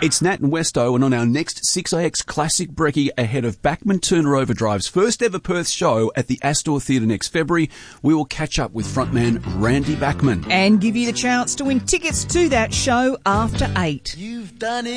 It's Nat and Westo, and on our next 6AX Classic Brekkie ahead of Bachman Turner Overdrive's first ever Perth show at the Astor Theatre next February, we will catch up with frontman Randy Bachman. And give you the chance to win tickets to that show after 8. You've done it.